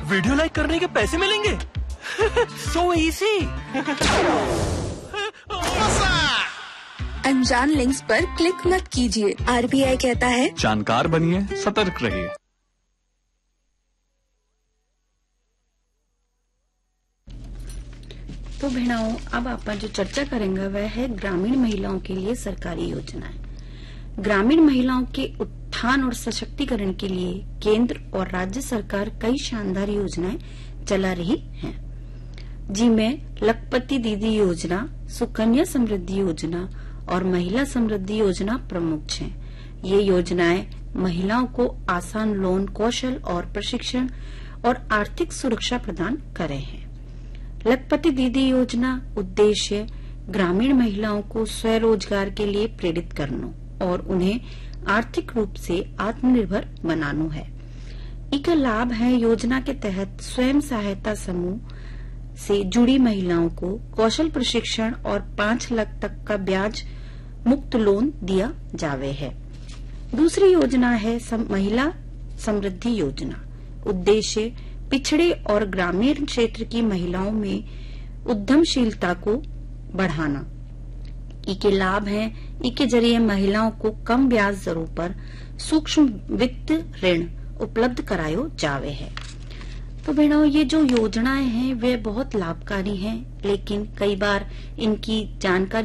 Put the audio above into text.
Video like करने के पैसे मिलेंगे। So easy. अनजान लिंक्स पर क्लिक मत कीजिए। RBI कहता है जानकार बनिए, सतर्क रहिए। तो भेणाओं, अब आप जो चर्चा करेंगे वह है ग्रामीण महिलाओं के लिए सरकारी योजनाएं। ग्रामीण महिलाओं के उत्थान और सशक्तिकरण के लिए केंद्र और राज्य सरकार कई शानदार योजनाएं चला रही हैं, जिनमें लखपति दीदी योजना, सुकन्या समृद्धि योजना और महिला समृद्धि योजना प्रमुख हैं। ये योजनाएं महिलाओं को आसान लोन, कौशल और प्रशिक्षण और आर्थिक सुरक्षा प्रदान करे हैं। लखपति दीदी योजना उद्देश्य ग्रामीण महिलाओं को स्वरोजगार के लिए प्रेरित करना और उन्हें आर्थिक रूप से आत्मनिर्भर बनाना है। इसका लाभ है योजना के तहत स्वयं सहायता समूह से जुड़ी महिलाओं को कौशल प्रशिक्षण और 5 लाख तक का ब्याज मुक्त लोन दिया जावे है। दूसरी योजना है महिला समृद्धि योजना। उद्देश्य पिछड़े और ग्रामीण क्षेत्र की महिलाओं में उद्यमशीलता को बढ़ाना। इसके लाभ हैं, इसके जरिए महिलाओं को कम ब्याज दरों पर सूक्ष्म वित्त ऋण उपलब्ध करायो जावे है। तो बहनों, ये जो योजनाएं हैं वे बहुत लाभकारी हैं, लेकिन कई बार इनकी जानकारी